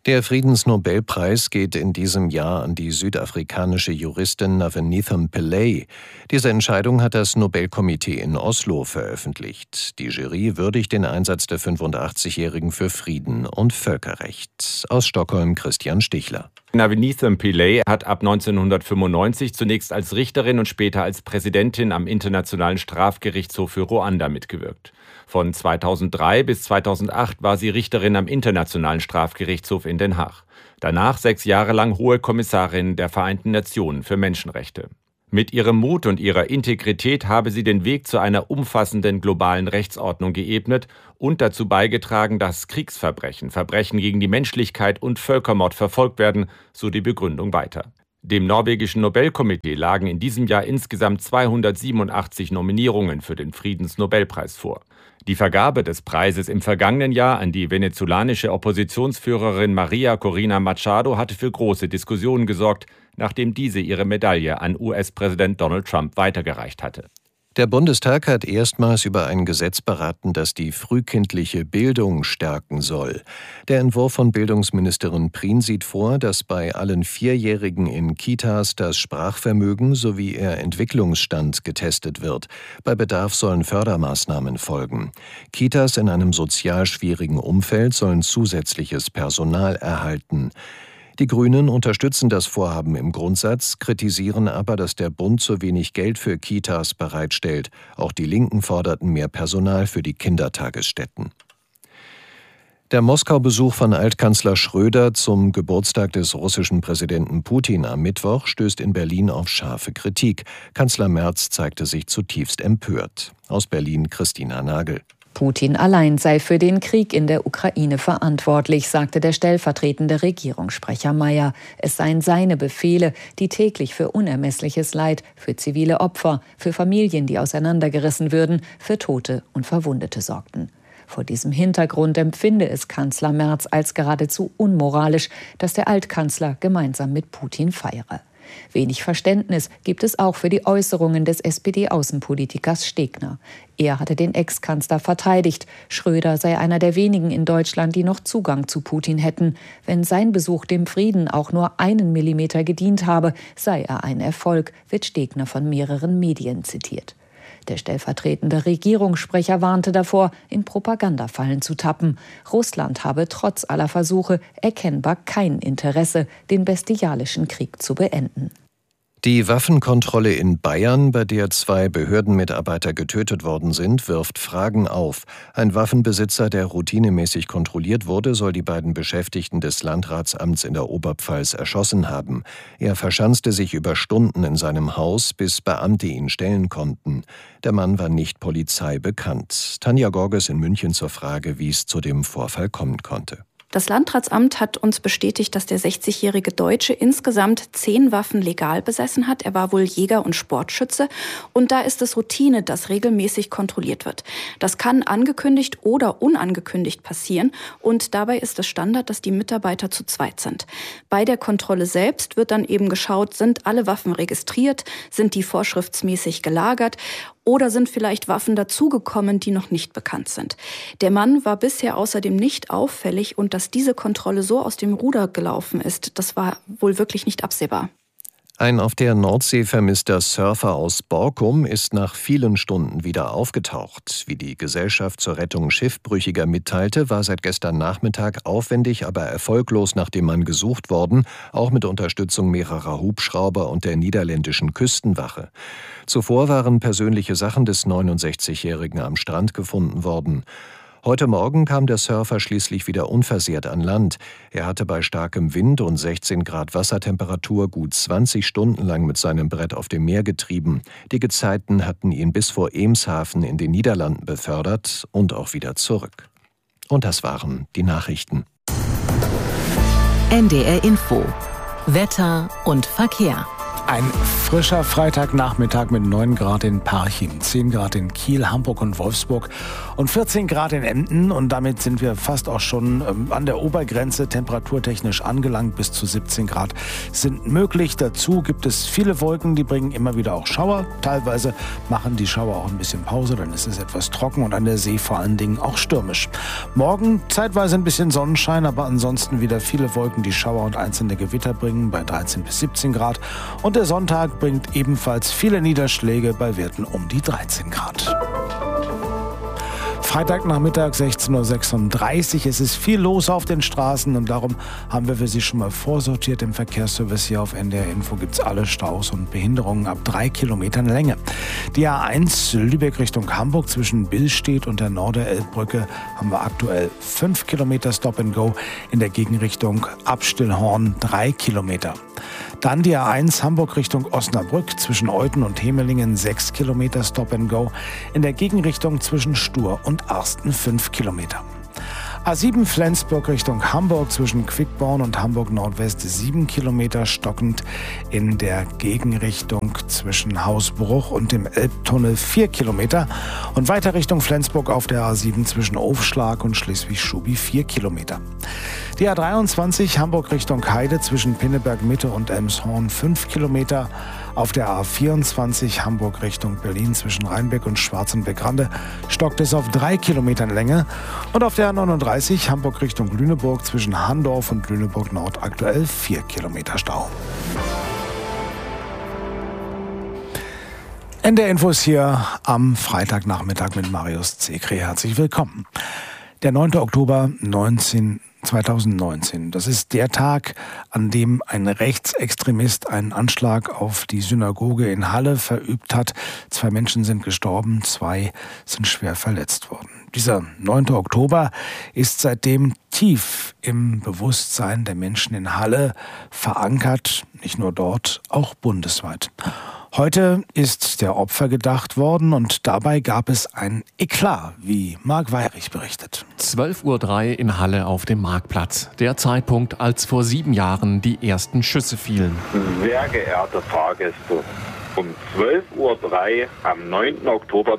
Der Friedensnobelpreis geht in diesem Jahr an die südafrikanische Juristin Navenithem Pillay. Diese Entscheidung hat das Nobelkomitee in Oslo veröffentlicht. Die Jury würdigt den Einsatz der 85-Jährigen für Frieden und Völkerrecht. Aus Stockholm Christian Stichler. Navenithem Pillay hat ab 1995 zunächst als Richterin und später als Präsidentin am Internationalen Strafgerichtshof für Ruanda mitgewirkt. Von 2003 bis 2008 war sie Richterin am Internationalen Strafgerichtshof in Den Haag. Danach 6 Jahre lang Hohe Kommissarin der Vereinten Nationen für Menschenrechte. Mit ihrem Mut und ihrer Integrität habe sie den Weg zu einer umfassenden globalen Rechtsordnung geebnet und dazu beigetragen, dass Kriegsverbrechen, Verbrechen gegen die Menschlichkeit und Völkermord verfolgt werden, so die Begründung weiter. Dem norwegischen Nobelkomitee lagen in diesem Jahr insgesamt 287 Nominierungen für den Friedensnobelpreis vor. Die Vergabe des Preises im vergangenen Jahr an die venezolanische Oppositionsführerin Maria Corina Machado hatte für große Diskussionen gesorgt, nachdem diese ihre Medaille an US-Präsident Donald Trump weitergereicht hatte. Der Bundestag hat erstmals über ein Gesetz beraten, das die frühkindliche Bildung stärken soll. Der Entwurf von Bildungsministerin Prien sieht vor, dass bei allen 4-Jährigen in Kitas das Sprachvermögen sowie ihr Entwicklungsstand getestet wird. Bei Bedarf sollen Fördermaßnahmen folgen. Kitas in einem sozial schwierigen Umfeld sollen zusätzliches Personal erhalten. Die Grünen unterstützen das Vorhaben im Grundsatz, kritisieren aber, dass der Bund zu wenig Geld für Kitas bereitstellt. Auch die Linken forderten mehr Personal für die Kindertagesstätten. Der Moskau-Besuch von Altkanzler Schröder zum Geburtstag des russischen Präsidenten Putin am Mittwoch stößt in Berlin auf scharfe Kritik. Kanzler Merz zeigte sich zutiefst empört. Aus Berlin Christina Nagel. Putin allein sei für den Krieg in der Ukraine verantwortlich, sagte der stellvertretende Regierungssprecher Mayer. Es seien seine Befehle, die täglich für unermessliches Leid, für zivile Opfer, für Familien, die auseinandergerissen würden, für Tote und Verwundete sorgten. Vor diesem Hintergrund empfinde es Kanzler Merz als geradezu unmoralisch, dass der Altkanzler gemeinsam mit Putin feiere. Wenig Verständnis gibt es auch für die Äußerungen des SPD-Außenpolitikers Stegner. Er hatte den Ex-Kanzler verteidigt. Schröder sei einer der wenigen in Deutschland, die noch Zugang zu Putin hätten. Wenn sein Besuch dem Frieden auch nur 1 Millimeter gedient habe, sei er ein Erfolg, wird Stegner von mehreren Medien zitiert. Der stellvertretende Regierungssprecher warnte davor, in Propagandafallen zu tappen. Russland habe trotz aller Versuche erkennbar kein Interesse, den bestialischen Krieg zu beenden. Die Waffenkontrolle in Bayern, bei der 2 Behördenmitarbeiter getötet worden sind, wirft Fragen auf. Ein Waffenbesitzer, der routinemäßig kontrolliert wurde, soll die beiden Beschäftigten des Landratsamts in der Oberpfalz erschossen haben. Er verschanzte sich über Stunden in seinem Haus, bis Beamte ihn stellen konnten. Der Mann war nicht Polizei bekannt. Tanja Gorges in München zur Frage, wie es zu dem Vorfall kommen konnte. Das Landratsamt hat uns bestätigt, dass der 60-jährige Deutsche insgesamt 10 Waffen legal besessen hat. Er war wohl Jäger und Sportschütze. Und da ist es Routine, dass regelmäßig kontrolliert wird. Das kann angekündigt oder unangekündigt passieren. Und dabei ist es Standard, dass die Mitarbeiter zu zweit sind. Bei der Kontrolle selbst wird dann eben geschaut, sind alle Waffen registriert, sind die vorschriftsmäßig gelagert oder sind vielleicht Waffen dazugekommen, die noch nicht bekannt sind. Der Mann war bisher außerdem nicht auffällig und dass diese Kontrolle so aus dem Ruder gelaufen ist, das war wohl wirklich nicht absehbar. Ein auf der Nordsee vermisster Surfer aus Borkum ist nach vielen Stunden wieder aufgetaucht. Wie die Gesellschaft zur Rettung Schiffbrüchiger mitteilte, war seit gestern Nachmittag aufwendig, aber erfolglos nach dem Mann gesucht worden, auch mit Unterstützung mehrerer Hubschrauber und der niederländischen Küstenwache. Zuvor waren persönliche Sachen des 69-Jährigen am Strand gefunden worden. Heute Morgen kam der Surfer schließlich wieder unversehrt an Land. Er hatte bei starkem Wind und 16 Grad Wassertemperatur gut 20 Stunden lang mit seinem Brett auf dem Meer getrieben. Die Gezeiten hatten ihn bis vor Eemshaven in den Niederlanden befördert und auch wieder zurück. Und das waren die Nachrichten. NDR Info. Wetter und Verkehr. Ein frischer Freitagnachmittag mit 9 Grad in Parchim, 10 Grad in Kiel, Hamburg und Wolfsburg und 14 Grad in Emden. Und damit sind wir fast auch schon an der Obergrenze temperaturtechnisch angelangt. Bis zu 17 Grad sind möglich. Dazu gibt es viele Wolken, die bringen immer wieder auch Schauer. Teilweise machen die Schauer auch ein bisschen Pause, dann ist es etwas trocken und an der See vor allen Dingen auch stürmisch. Morgen zeitweise ein bisschen Sonnenschein, aber ansonsten wieder viele Wolken, die Schauer und einzelne Gewitter bringen bei 13 bis 17 Grad. Und der Sonntag bringt ebenfalls viele Niederschläge bei Werten um die 13 Grad. Freitagnachmittag 16:36 Uhr. Es ist viel los auf den Straßen und darum haben wir für Sie schon mal vorsortiert. Im Verkehrsservice hier auf NDR Info gibt es alle Staus und Behinderungen ab 3 Kilometern Länge. Die A1 Lübeck Richtung Hamburg zwischen Billstedt und der Norderelbbrücke haben wir aktuell 5 Kilometer Stop and Go. In der Gegenrichtung Abstillhorn 3 Kilometer. Dann die A1 Hamburg Richtung Osnabrück zwischen Euthen und Hemelingen 6 Kilometer Stop and Go. In der Gegenrichtung zwischen Stur und Arsten 5 Kilometer. A7 Flensburg Richtung Hamburg zwischen Quickborn und Hamburg Nordwest 7 Kilometer stockend. In der Gegenrichtung zwischen Hausbruch und dem Elbtunnel 4 Kilometer. Und weiter Richtung Flensburg auf der A7 zwischen Aufschlag und Schleswig-Schubi 4 Kilometer. Die A23 Hamburg Richtung Heide zwischen Pinneberg Mitte und Elmshorn 5 Kilometer. Auf der A24 Hamburg Richtung Berlin zwischen Rheinbeck und Schwarzenbeck-Rande stockt es auf 3 Kilometern Länge. Und auf der A39 Hamburg Richtung Lüneburg zwischen Handorf und Lüneburg Nord aktuell 4 Kilometer Stau. NDR Infos hier am Freitagnachmittag mit Marius Zekri. Herzlich willkommen. Der 9. Oktober 2019. Das ist der Tag, an dem ein Rechtsextremist einen Anschlag auf die Synagoge in Halle verübt hat. 2 Menschen sind gestorben, 2 sind schwer verletzt worden. Dieser 9. Oktober ist seitdem tief im Bewusstsein der Menschen in Halle verankert, nicht nur dort, auch bundesweit. Heute ist der Opfer gedacht worden und dabei gab es ein Eklat, wie Marc Weyrich berichtet. 12:03 Uhr in Halle auf dem Marktplatz. Der Zeitpunkt, als vor 7 Jahren die ersten Schüsse fielen. Sehr geehrte Fahrgäste, um 12:03 Uhr am 9. Oktober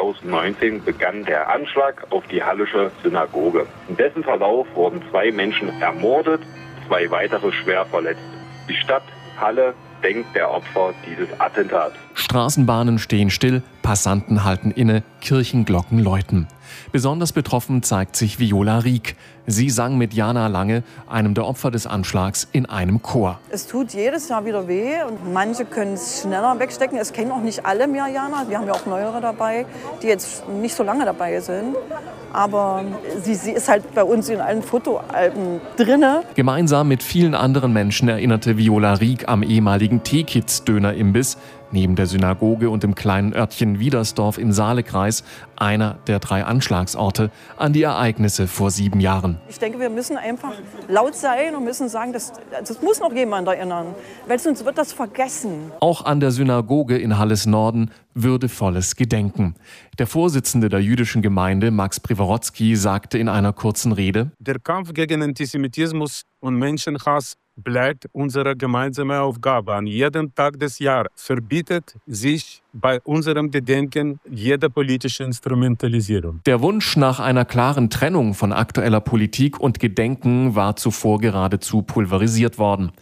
2019 begann der Anschlag auf die hallische Synagoge. In dessen Verlauf wurden 2 Menschen ermordet, 2 weitere schwer verletzt. Die Stadt Halle denkt der Opfer dieses Attentats. Straßenbahnen stehen still, Passanten halten inne, Kirchenglocken läuten. Besonders betroffen zeigt sich Viola Rieck. Sie sang mit Jana Lange, einem der Opfer des Anschlags, in einem Chor. Es tut jedes Jahr wieder weh und manche können es schneller wegstecken. Es kennen auch nicht alle mehr Jana. Wir haben ja auch neuere dabei, die jetzt nicht so lange dabei sind. Aber sie ist halt bei uns in allen Fotoalben drinne. Gemeinsam mit vielen anderen Menschen erinnerte Viola Rieck am ehemaligen T-Kids-Döner-Imbiss neben der Synagoge und dem kleinen Örtchen Wiedersdorf im Saalekreis, einer der 3 Anschlagsorte, an die Ereignisse vor 7 Jahren. Ich denke, wir müssen einfach laut sein und müssen sagen, das muss noch jemand erinnern, weil sonst wird das vergessen. Auch an der Synagoge in Halles Norden würdevolles Gedenken. Der Vorsitzende der jüdischen Gemeinde, Max Priworodski, sagte in einer kurzen Rede: Der Kampf gegen Antisemitismus und Menschenhass bleibt unsere gemeinsame Aufgabe. An jedem Tag des Jahres verbietet sich bei unserem Gedenken jede politische Instrumentalisierung. Der Wunsch nach einer klaren Trennung von aktueller Politik und Gedenken war zuvor geradezu pulverisiert worden.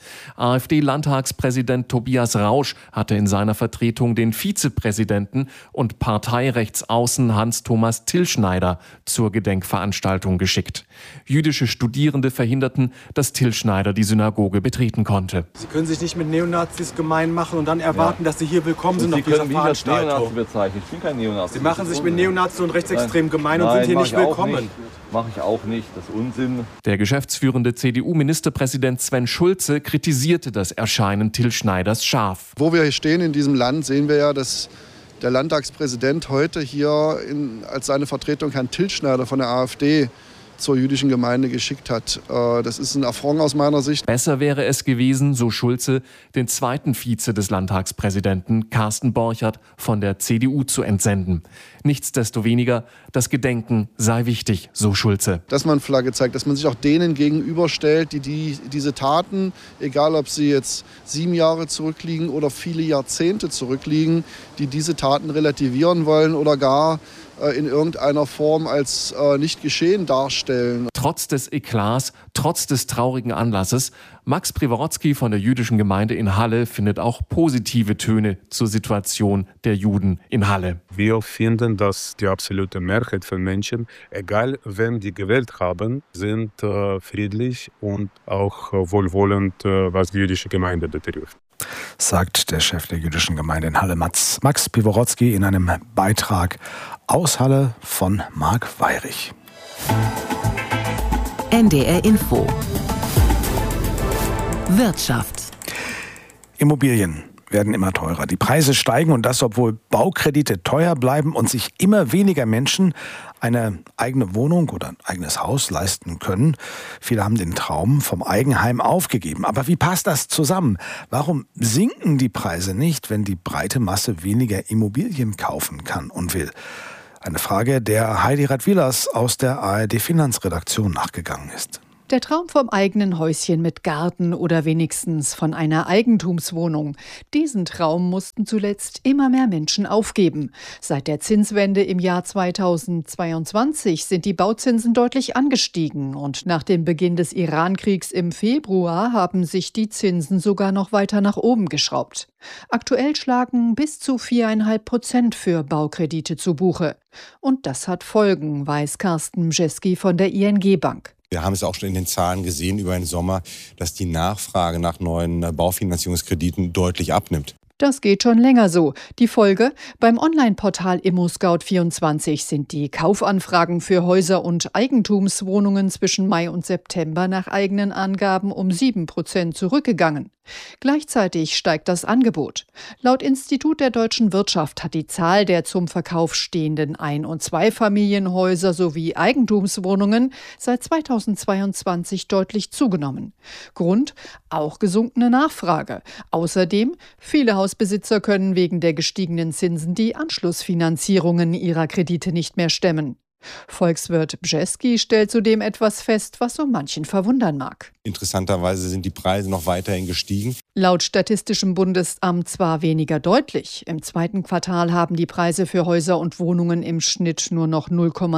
AfD-Landtagspräsident Tobias Rausch hatte in seiner Vertretung den Vizepräsidenten und Parteirechtsaußen Hans-Thomas Tillschneider zur Gedenkveranstaltung geschickt. Jüdische Studierende verhinderten, dass Tillschneider die Synagoge betreten konnte. Sie können sich nicht mit Neonazis gemein machen und dann erwarten, dass Sie hier willkommen sind auf dieser Veranstaltung. Ich bin kein Neonazi. Sie machen sich mit Neonazis und Rechtsextremen gemein und sind hier nicht willkommen. Mache ich auch nicht, das ist Unsinn. Der geschäftsführende CDU-Ministerpräsident Sven Schulze kritisierte das Erscheinen Tillschneiders scharf. Wo wir hier stehen in diesem Land, sehen wir ja, dass der Landtagspräsident heute hier als seine Vertretung Herrn Tillschneider von der AfD zur jüdischen Gemeinde geschickt hat. Das ist ein Affront aus meiner Sicht. Besser wäre es gewesen, so Schulze, den zweiten Vize des Landtagspräsidenten Carsten Borchert von der CDU zu entsenden. Nichtsdestoweniger, das Gedenken sei wichtig, so Schulze. Dass man Flagge zeigt, dass man sich auch denen gegenüberstellt, die diese Taten, egal ob sie jetzt 7 Jahre zurückliegen oder viele Jahrzehnte zurückliegen, die diese Taten relativieren wollen oder gar in irgendeiner Form als nicht geschehen darstellen. Trotz des Eklats, trotz des traurigen Anlasses, Max Privorotsky von der jüdischen Gemeinde in Halle findet auch positive Töne zur Situation der Juden in Halle. Wir finden, dass die absolute Mehrheit von Menschen, egal wem die gewählt haben, sind friedlich und auch wohlwollend, was die jüdische Gemeinde betrifft. Sagt der Chef der jüdischen Gemeinde in Halle, Max Privorotsky, in einem Beitrag aus Halle von Marc Weyrich. NDR Info. Wirtschaft. Immobilien werden immer teurer. Die Preise steigen und das, obwohl Baukredite teuer bleiben und sich immer weniger Menschen eine eigene Wohnung oder ein eigenes Haus leisten können. Viele haben den Traum vom Eigenheim aufgegeben. Aber wie passt das zusammen? Warum sinken die Preise nicht, wenn die breite Masse weniger Immobilien kaufen kann und will? Eine Frage, der Heidi Radwilas aus der ARD-Finanzredaktion nachgegangen ist. Der Traum vom eigenen Häuschen mit Garten oder wenigstens von einer Eigentumswohnung. Diesen Traum mussten zuletzt immer mehr Menschen aufgeben. Seit der Zinswende im Jahr 2022 sind die Bauzinsen deutlich angestiegen und nach dem Beginn des Iran-Kriegs im Februar haben sich die Zinsen sogar noch weiter nach oben geschraubt. Aktuell schlagen bis zu 4,5% für Baukredite zu Buche. Und das hat Folgen, weiß Carsten Mjeski von der ING Bank. Wir haben es auch schon in den Zahlen gesehen über den Sommer, dass die Nachfrage nach neuen Baufinanzierungskrediten deutlich abnimmt. Das geht schon länger so. Die Folge? Beim Online-Portal ImmoScout24 sind die Kaufanfragen für Häuser und Eigentumswohnungen zwischen Mai und September nach eigenen Angaben um 7% zurückgegangen. Gleichzeitig steigt das Angebot. Laut Institut der deutschen Wirtschaft hat die Zahl der zum Verkauf stehenden Ein- und Zweifamilienhäuser sowie Eigentumswohnungen seit 2022 deutlich zugenommen. Grund? Auch gesunkene Nachfrage. Außerdem, viele Hausbesitzer können wegen der gestiegenen Zinsen die Anschlussfinanzierungen ihrer Kredite nicht mehr stemmen. Volkswirt Bjeski stellt zudem etwas fest, was so manchen verwundern mag. Interessanterweise sind die Preise noch weiterhin gestiegen. Laut Statistischem Bundesamt zwar weniger deutlich. Im zweiten Quartal haben die Preise für Häuser und Wohnungen im Schnitt nur noch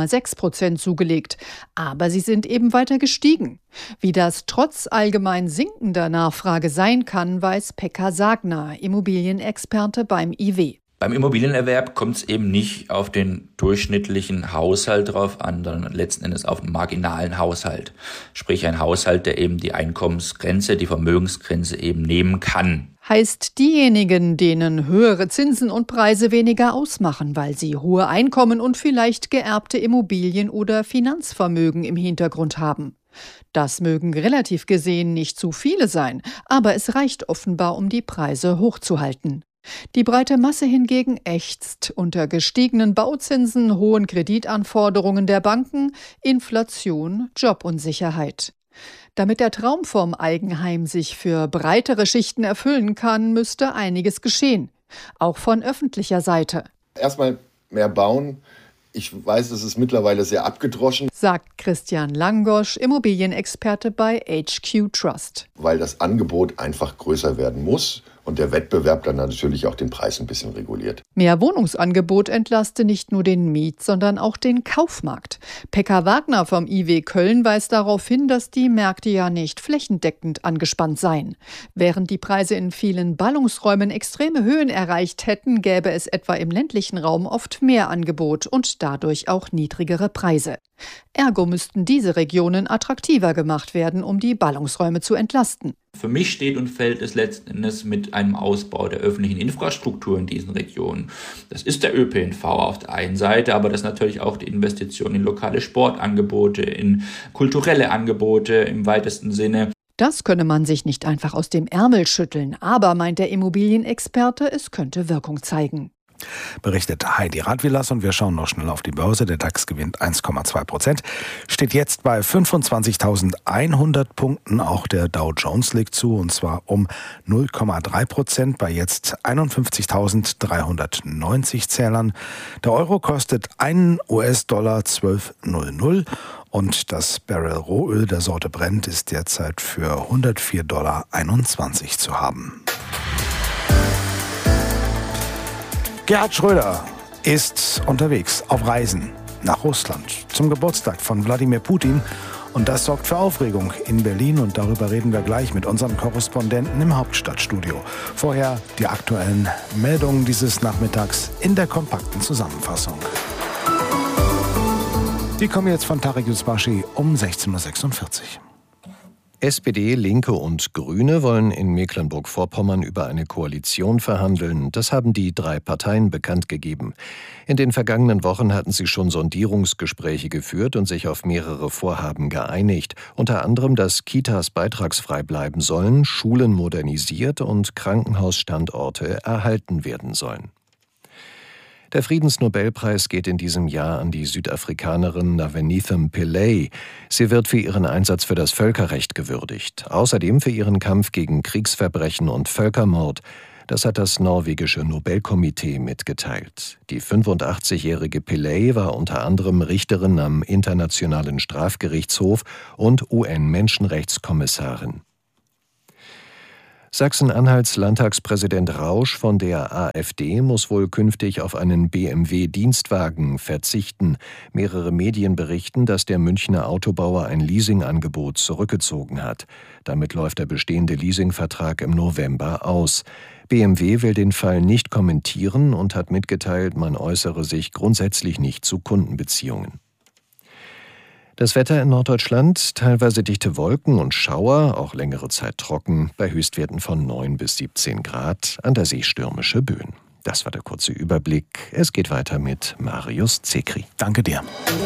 0,6% zugelegt. Aber sie sind eben weiter gestiegen. Wie das trotz allgemein sinkender Nachfrage sein kann, weiß Pekka Sagner, Immobilienexperte beim IW. Beim Immobilienerwerb kommt es eben nicht auf den durchschnittlichen Haushalt drauf an, sondern letzten Endes auf einen marginalen Haushalt. Sprich ein Haushalt, der eben die Einkommensgrenze, die Vermögensgrenze eben nehmen kann. Heißt diejenigen, denen höhere Zinsen und Preise weniger ausmachen, weil sie hohe Einkommen und vielleicht geerbte Immobilien oder Finanzvermögen im Hintergrund haben. Das mögen relativ gesehen nicht zu viele sein, aber es reicht offenbar, um die Preise hochzuhalten. Die breite Masse hingegen ächzt unter gestiegenen Bauzinsen, hohen Kreditanforderungen der Banken, Inflation, Jobunsicherheit. Damit der Traum vom Eigenheim sich für breitere Schichten erfüllen kann, müsste einiges geschehen, auch von öffentlicher Seite. Erstmal mehr bauen. Ich weiß, es ist mittlerweile sehr abgedroschen, sagt Christian Langosch, Immobilienexperte bei HQ Trust. Weil das Angebot einfach größer werden muss und der Wettbewerb dann natürlich auch den Preis ein bisschen reguliert. Mehr Wohnungsangebot entlaste nicht nur den Miet-, sondern auch den Kaufmarkt. Pekka Wagner vom IW Köln weist darauf hin, dass die Märkte ja nicht flächendeckend angespannt seien. Während die Preise in vielen Ballungsräumen extreme Höhen erreicht hätten, gäbe es etwa im ländlichen Raum oft mehr Angebot und dadurch auch niedrigere Preise. Ergo müssten diese Regionen attraktiver gemacht werden, um die Ballungsräume zu entlasten. Für mich steht und fällt es letzten Endes mit einem Ausbau der öffentlichen Infrastruktur in diesen Regionen. Das ist der ÖPNV auf der einen Seite, aber das ist natürlich auch die Investition in lokale Sportangebote, in kulturelle Angebote im weitesten Sinne. Das könne man sich nicht einfach aus dem Ärmel schütteln, aber, meint der Immobilienexperte, es könnte Wirkung zeigen. Berichtet Heidi Radwilas und wir schauen noch schnell auf die Börse. Der DAX gewinnt 1,2%, steht jetzt bei 25.100 Punkten. Auch der Dow Jones legt zu und zwar um 0,3% bei jetzt 51.390 Zählern. Der Euro kostet einen US-Dollar 12,00 und das Barrel Rohöl der Sorte Brent ist derzeit für $104,21 zu haben. Gerhard Schröder ist unterwegs auf Reisen nach Russland zum Geburtstag von Wladimir Putin. Und das sorgt für Aufregung in Berlin. Und darüber reden wir gleich mit unserem Korrespondenten im Hauptstadtstudio. Vorher die aktuellen Meldungen dieses Nachmittags in der kompakten Zusammenfassung. Die kommen jetzt von Tarek Yusbashi um 16.46 Uhr. SPD, Linke und Grüne wollen in Mecklenburg-Vorpommern über eine Koalition verhandeln. Das haben die 3 Parteien bekannt gegeben. In den vergangenen Wochen hatten sie schon Sondierungsgespräche geführt und sich auf mehrere Vorhaben geeinigt. Unter anderem, dass Kitas beitragsfrei bleiben sollen, Schulen modernisiert und Krankenhausstandorte erhalten werden sollen. Der Friedensnobelpreis geht in diesem Jahr an die Südafrikanerin Navenithem Pillay. Sie wird für ihren Einsatz für das Völkerrecht gewürdigt. Außerdem für ihren Kampf gegen Kriegsverbrechen und Völkermord. Das hat das norwegische Nobelkomitee mitgeteilt. Die 85-jährige Pillay war unter anderem Richterin am Internationalen Strafgerichtshof und UN-Menschenrechtskommissarin. Sachsen-Anhalts Landtagspräsident Rausch von der AfD muss wohl künftig auf einen BMW-Dienstwagen verzichten. Mehrere Medien berichten, dass der Münchner Autobauer ein Leasingangebot zurückgezogen hat. Damit läuft der bestehende Leasingvertrag im November aus. BMW will den Fall nicht kommentieren und hat mitgeteilt, man äußere sich grundsätzlich nicht zu Kundenbeziehungen. Das Wetter in Norddeutschland, teilweise dichte Wolken und Schauer, auch längere Zeit trocken, bei Höchstwerten von 9 bis 17 Grad, an der See stürmische Böen. Das war der kurze Überblick. Es geht weiter mit Marius Zekri. Danke dir.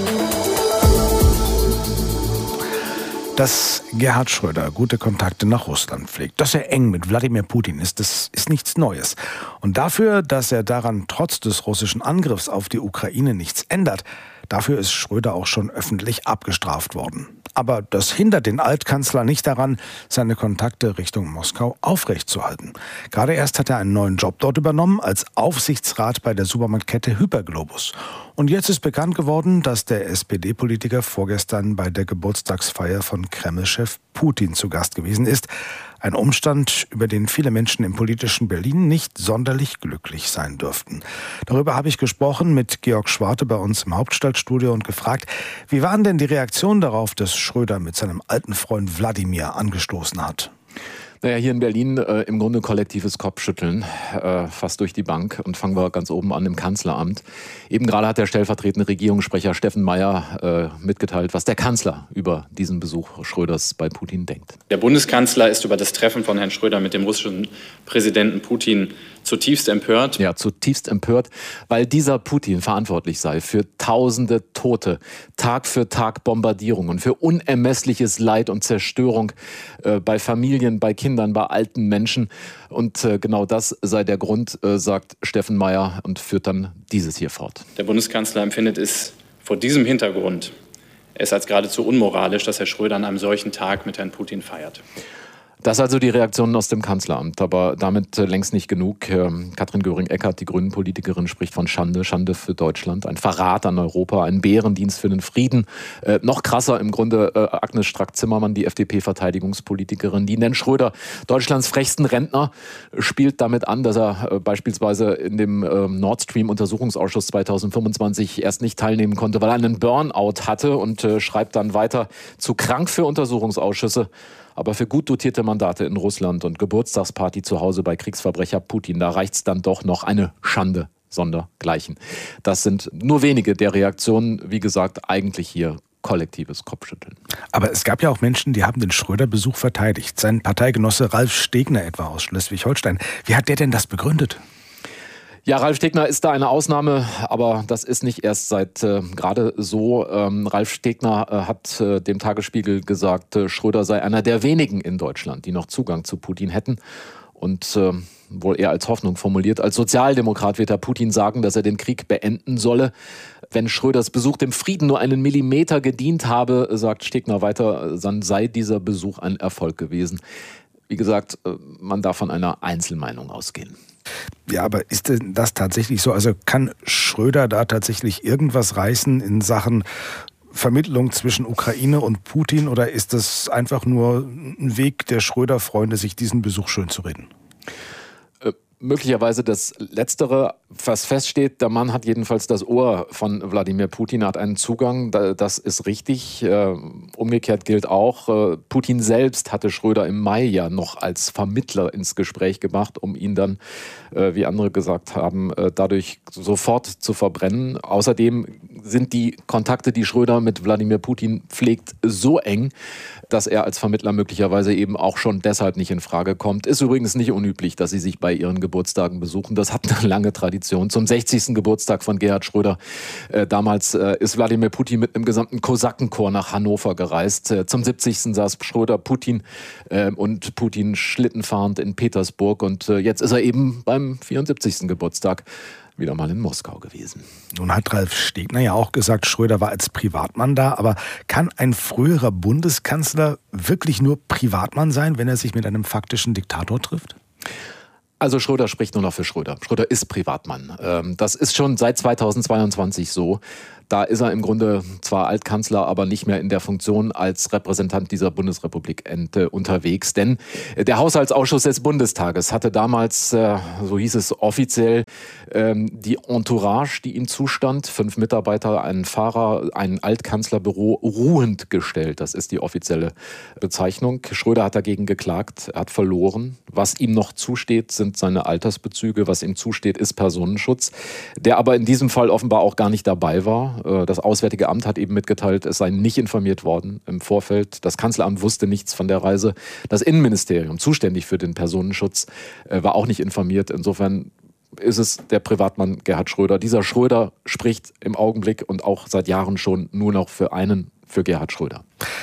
Dass Gerhard Schröder gute Kontakte nach Russland pflegt, dass er eng mit Wladimir Putin ist, das ist nichts Neues. Und dafür, dass er daran trotz des russischen Angriffs auf die Ukraine nichts ändert, dafür ist Schröder auch schon öffentlich abgestraft worden. Aber das hindert den Altkanzler nicht daran, seine Kontakte Richtung Moskau aufrechtzuerhalten. Gerade erst hat er einen neuen Job dort übernommen, als Aufsichtsrat bei der Supermarktkette Hyperglobus. Und jetzt ist bekannt geworden, dass der SPD-Politiker vorgestern bei der Geburtstagsfeier von Kreml-Chef Putin zu Gast gewesen ist. Ein Umstand, über den viele Menschen im politischen Berlin nicht sonderlich glücklich sein dürften. Darüber habe ich gesprochen mit Georg Schwarte bei uns im Hauptstadtstudio und gefragt, wie waren denn die Reaktionen darauf, dass Schröder mit seinem alten Freund Wladimir angestoßen hat? Naja, hier in Berlin im Grunde kollektives Kopfschütteln, fast durch die Bank. Und fangen wir ganz oben an im Kanzleramt. Eben gerade hat der stellvertretende Regierungssprecher Steffen Mayer mitgeteilt, was der Kanzler über diesen Besuch Schröders bei Putin denkt. Der Bundeskanzler ist über das Treffen von Herrn Schröder mit dem russischen Präsidenten Putin zutiefst empört. Ja, zutiefst empört, weil dieser Putin verantwortlich sei für tausende Tote, Tag für Tag Bombardierungen, für unermessliches Leid und Zerstörung bei Familien, bei Kindern, bei alten Menschen. Und genau das sei der Grund, sagt Steffen Mayer und führt dann dieses hier fort. Der Bundeskanzler empfindet es vor diesem Hintergrund als geradezu unmoralisch, dass Herr Schröder an einem solchen Tag mit Herrn Putin feiert. Das also die Reaktionen aus dem Kanzleramt, aber damit längst nicht genug. Katrin Göring-Eckardt, die Grünen-Politikerin, spricht von Schande, Schande für Deutschland, ein Verrat an Europa, ein Bärendienst für den Frieden. Noch krasser im Grunde Agnes Strack-Zimmermann, die FDP-Verteidigungspolitikerin, die nennt Schröder Deutschlands frechsten Rentner, spielt damit an, dass er beispielsweise in dem Nord Stream-Untersuchungsausschuss 2025 erst nicht teilnehmen konnte, weil er einen Burnout hatte und schreibt dann weiter, zu krank für Untersuchungsausschüsse. Aber für gut dotierte Mandate in Russland und Geburtstagsparty zu Hause bei Kriegsverbrecher Putin, da reicht's dann doch noch eine Schande sondergleichen. Das sind nur wenige der Reaktionen, wie gesagt, eigentlich hier kollektives Kopfschütteln. Aber es gab ja auch Menschen, die haben den Schröder-Besuch verteidigt. Sein Parteigenosse Ralf Stegner etwa aus Schleswig-Holstein. Wie hat der denn das begründet? Ja, Ralf Stegner ist da eine Ausnahme, aber das ist nicht erst seit gerade so. Ralf Stegner hat dem Tagesspiegel gesagt, Schröder sei einer der wenigen in Deutschland, die noch Zugang zu Putin hätten. Und wohl eher als Hoffnung formuliert. Als Sozialdemokrat wird Herr Putin sagen, dass er den Krieg beenden solle. Wenn Schröders Besuch dem Frieden nur einen Millimeter gedient habe, sagt Stegner weiter, dann sei dieser Besuch ein Erfolg gewesen. Wie gesagt, man darf von einer Einzelmeinung ausgehen. Ja, aber ist denn das tatsächlich so? Also kann Schröder da tatsächlich irgendwas reißen in Sachen Vermittlung zwischen Ukraine und Putin, oder ist das einfach nur ein Weg der Schröder-Freunde, sich diesen Besuch schön zu reden? Möglicherweise das Letztere, was feststeht, der Mann hat jedenfalls das Ohr von Wladimir Putin, hat einen Zugang, das ist richtig. Umgekehrt gilt auch, Putin selbst hatte Schröder im Mai ja noch als Vermittler ins Gespräch gebracht, um ihn dann, wie andere gesagt haben, dadurch sofort zu verbrennen. Außerdem sind die Kontakte, die Schröder mit Wladimir Putin pflegt, so eng, dass er als Vermittler möglicherweise eben auch schon deshalb nicht in Frage kommt. Ist übrigens nicht unüblich, dass sie sich bei ihren Geburtstagen besuchen. Das hat eine lange Tradition. Zum 60. Geburtstag von Gerhard Schröder. Damals ist Wladimir Putin mit einem gesamten Kosakenchor nach Hannover gereist. Zum 70. saß Schröder, Putin und Putin schlittenfahrend in Petersburg. Und jetzt ist er eben beim 74. Geburtstag wieder mal in Moskau gewesen. Nun hat Ralf Stegner ja auch gesagt, Schröder war als Privatmann da. Aber kann ein früherer Bundeskanzler wirklich nur Privatmann sein, wenn er sich mit einem faktischen Diktator trifft? Also Schröder spricht nur noch für Schröder. Schröder ist Privatmann. Das ist schon seit 2022 so. Da ist er im Grunde zwar Altkanzler, aber nicht mehr in der Funktion als Repräsentant dieser Bundesrepublik unterwegs. Denn der Haushaltsausschuss des Bundestages hatte damals, so hieß es offiziell, die Entourage, die ihm zustand, 5 Mitarbeiter, einen Fahrer, ein Altkanzlerbüro, ruhend gestellt. Das ist die offizielle Bezeichnung. Schröder hat dagegen geklagt, er hat verloren. Was ihm noch zusteht, sind seine Altersbezüge. Was ihm zusteht, ist Personenschutz, der aber in diesem Fall offenbar auch gar nicht dabei war. Das Auswärtige Amt hat eben mitgeteilt, es sei nicht informiert worden im Vorfeld. Das Kanzleramt wusste nichts von der Reise. Das Innenministerium, zuständig für den Personenschutz, war auch nicht informiert. Insofern ist es der Privatmann Gerhard Schröder. Dieser Schröder spricht im Augenblick und auch seit Jahren schon nur noch für Gerhard Schröder.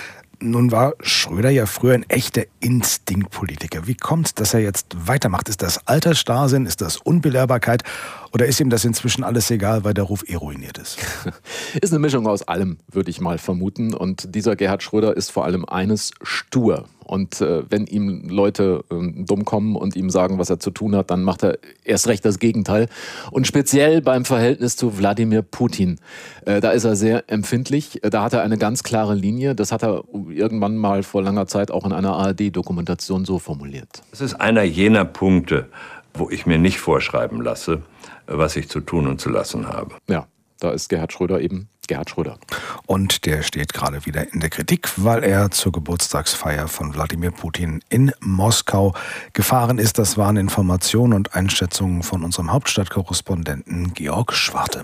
Nun war Schröder ja früher ein echter Instinktpolitiker. Wie kommt es, dass er jetzt weitermacht? Ist das Altersstarrsinn? Ist das Unbelehrbarkeit? Oder ist ihm das inzwischen alles egal, weil der Ruf ruiniert ist? Ist eine Mischung aus allem, würde ich mal vermuten. Und dieser Gerhard Schröder ist vor allem eines: stur. Und wenn ihm Leute dumm kommen und ihm sagen, was er zu tun hat, dann macht er erst recht das Gegenteil. Und speziell beim Verhältnis zu Wladimir Putin, da ist er sehr empfindlich. Da hat er eine ganz klare Linie. Das hat er irgendwann mal vor langer Zeit auch in einer ARD-Dokumentation so formuliert. Das ist einer jener Punkte, wo ich mir nicht vorschreiben lasse, was ich zu tun und zu lassen habe. Ja, da ist Gerhard Schröder eben Gerhard Schröder. Und der steht gerade wieder in der Kritik, weil er zur Geburtstagsfeier von Wladimir Putin in Moskau gefahren ist. Das waren Informationen und Einschätzungen von unserem Hauptstadtkorrespondenten Georg Schwarte.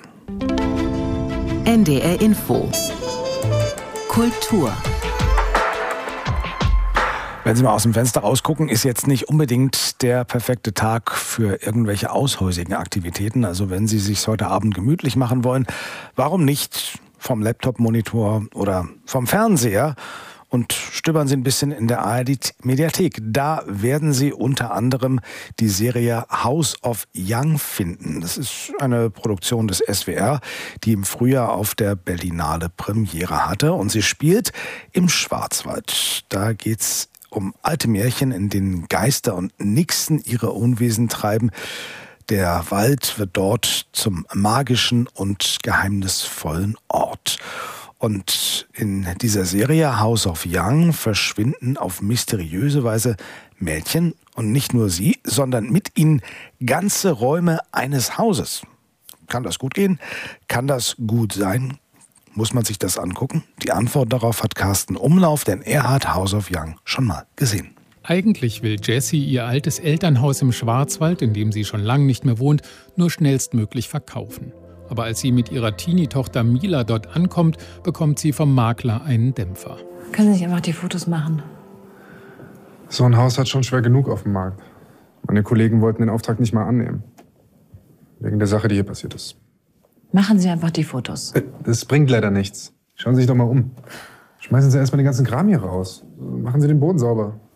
NDR Info. Kultur. Wenn Sie mal aus dem Fenster rausgucken, ist jetzt nicht unbedingt der perfekte Tag für irgendwelche aushäusigen Aktivitäten. Also wenn Sie sich heute Abend gemütlich machen wollen, warum nicht vom Laptop-Monitor oder vom Fernseher und stöbern Sie ein bisschen in der ARD-Mediathek. Da werden Sie unter anderem die Serie House of Young finden. Das ist eine Produktion des SWR, die im Frühjahr auf der Berlinale Premiere hatte. Und sie spielt im Schwarzwald. Da geht's um alte Märchen, in denen Geister und Nixen ihre Unwesen treiben. Der Wald wird dort zum magischen und geheimnisvollen Ort. Und in dieser Serie House of Young verschwinden auf mysteriöse Weise Mädchen und nicht nur sie, sondern mit ihnen ganze Räume eines Hauses. Kann das gut gehen? Kann das gut sein? Muss man sich das angucken? Die Antwort darauf hat Carsten Umlauf, denn er hat House of Young schon mal gesehen. Eigentlich will Jessie ihr altes Elternhaus im Schwarzwald, in dem sie schon lange nicht mehr wohnt, nur schnellstmöglich verkaufen. Aber als sie mit ihrer Teenie-Tochter Mila dort ankommt, bekommt sie vom Makler einen Dämpfer. Können Sie nicht einfach die Fotos machen? So ein Haus hat schon schwer genug auf dem Markt. Meine Kollegen wollten den Auftrag nicht mal annehmen. Wegen der Sache, die hier passiert ist. Machen Sie einfach die Fotos. Das bringt leider nichts. Schauen Sie sich doch mal um. Schmeißen Sie erstmal den ganzen Kram hier raus. Machen Sie den Boden sauber.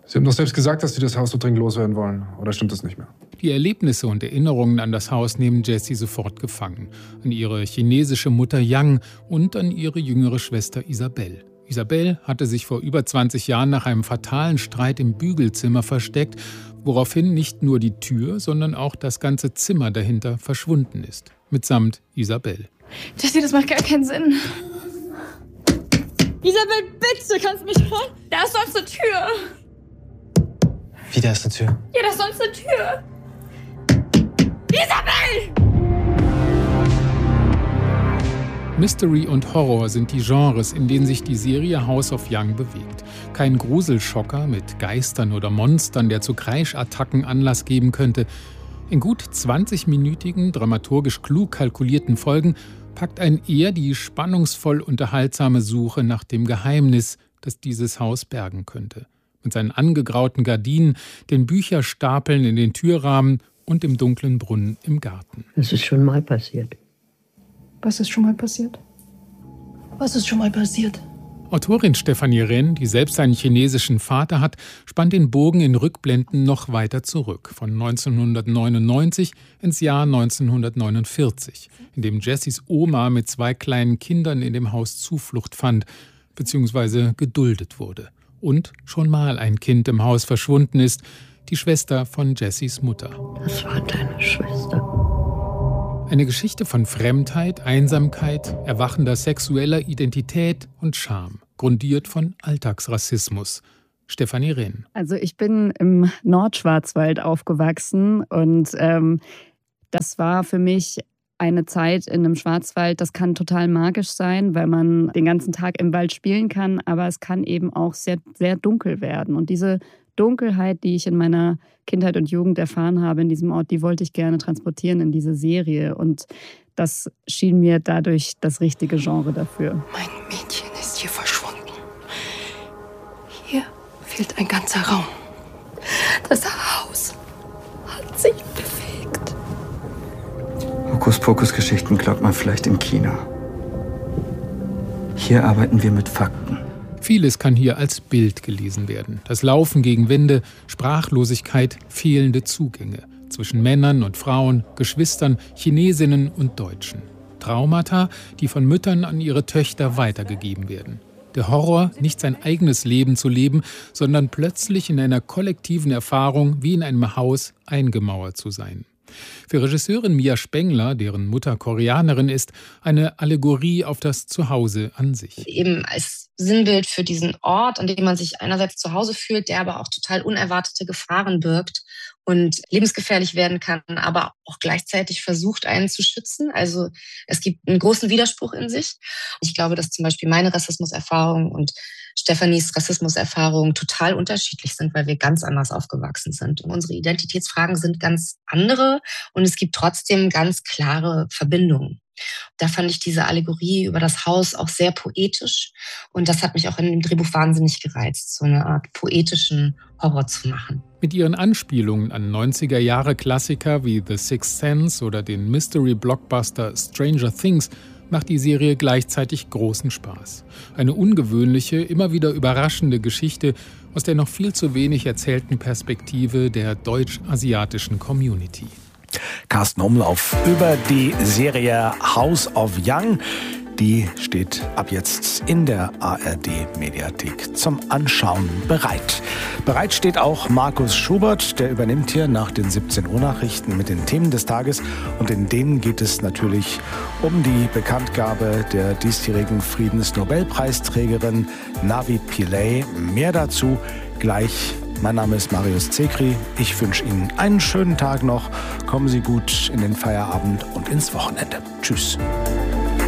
Sie haben doch selbst gesagt, dass Sie das Haus so dringend loswerden wollen. Oder stimmt das nicht mehr? Die Erlebnisse und Erinnerungen an das Haus nehmen Jessie sofort gefangen. An ihre chinesische Mutter Yang und an ihre jüngere Schwester Isabelle. Isabelle hatte sich vor über 20 Jahren nach einem fatalen Streit im Bügelzimmer versteckt, woraufhin nicht nur die Tür, sondern auch das ganze Zimmer dahinter verschwunden ist. Mitsamt Isabelle. Jessie, das macht gar keinen Sinn. Isabelle, bitte, kannst du mich hören? Da ist sonst eine Tür. Wie, da ist eine Tür? Ja, da ist sonst eine Tür. Isabelle! Mystery und Horror sind die Genres, in denen sich die Serie House of Yang bewegt. Kein Gruselschocker mit Geistern oder Monstern, der zu Kreischattacken Anlass geben könnte. In gut 20-minütigen, dramaturgisch klug kalkulierten Folgen packt einen eher die spannungsvoll unterhaltsame Suche nach dem Geheimnis, das dieses Haus bergen könnte. Mit seinen angegrauten Gardinen, den Bücherstapeln in den Türrahmen und dem dunklen Brunnen im Garten. Das ist schon mal passiert. Was ist schon mal passiert? Was ist schon mal passiert? Autorin Stefanie Renn, die selbst einen chinesischen Vater hat, spannt den Bogen in Rückblenden noch weiter zurück, von 1999 ins Jahr 1949, in dem Jessies Oma mit 2 kleinen Kindern in dem Haus Zuflucht fand, bzw. geduldet wurde. Und schon mal ein Kind im Haus verschwunden ist, die Schwester von Jessies Mutter. Das war deine Schwester. Eine Geschichte von Fremdheit, Einsamkeit, erwachender sexueller Identität und Scham, grundiert von Alltagsrassismus. Stefanie Renn. Also ich bin im Nordschwarzwald aufgewachsen und das war für mich eine Zeit in einem Schwarzwald, das kann total magisch sein, weil man den ganzen Tag im Wald spielen kann, aber es kann eben auch sehr, sehr dunkel werden. Und diese Dunkelheit, die ich in meiner Kindheit und Jugend erfahren habe in diesem Ort, die wollte ich gerne transportieren in diese Serie. Und das schien mir dadurch das richtige Genre dafür. Mein Mädchen ist hier verschwunden. Hier fehlt ein ganzer Raum. Das Haus hat sich bewegt. Hokuspokus-Geschichten glaubt man vielleicht in China. Hier arbeiten wir mit Fakten. Vieles kann hier als Bild gelesen werden. Das Laufen gegen Wände, Sprachlosigkeit, fehlende Zugänge zwischen Männern und Frauen, Geschwistern, Chinesinnen und Deutschen. Traumata, die von Müttern an ihre Töchter weitergegeben werden. Der Horror, nicht sein eigenes Leben zu leben, sondern plötzlich in einer kollektiven Erfahrung wie in einem Haus eingemauert zu sein. Für Regisseurin Mia Spengler, deren Mutter Koreanerin ist, eine Allegorie auf das Zuhause an sich. Eben als Sinnbild für diesen Ort, an dem man sich einerseits zu Hause fühlt, der aber auch total unerwartete Gefahren birgt und lebensgefährlich werden kann, aber auch gleichzeitig versucht, einen zu schützen. Also es gibt einen großen Widerspruch in sich. Ich glaube, dass zum Beispiel meine Rassismuserfahrung und Stefanis Rassismuserfahrungen total unterschiedlich sind, weil wir ganz anders aufgewachsen sind. Und unsere Identitätsfragen sind ganz andere und es gibt trotzdem ganz klare Verbindungen. Da fand ich diese Allegorie über das Haus auch sehr poetisch und das hat mich auch in dem Drehbuch wahnsinnig gereizt, so eine Art poetischen Horror zu machen. Mit ihren Anspielungen an 90er-Jahre-Klassiker wie The Sixth Sense oder den Mystery-Blockbuster Stranger Things macht die Serie gleichzeitig großen Spaß. Eine ungewöhnliche, immer wieder überraschende Geschichte aus der noch viel zu wenig erzählten Perspektive der deutsch-asiatischen Community. Carsten Umlauf über die Serie House of Yang. Die steht ab jetzt in der ARD-Mediathek zum Anschauen bereit. Bereit steht auch Markus Schubert, der übernimmt hier nach den 17 Uhr Nachrichten mit den Themen des Tages. Und in denen geht es natürlich um die Bekanntgabe der diesjährigen Friedensnobelpreisträgerin Navi Pillay. Mehr dazu gleich. Mein Name ist Marius Zekri. Ich wünsche Ihnen einen schönen Tag noch. Kommen Sie gut in den Feierabend und ins Wochenende. Tschüss.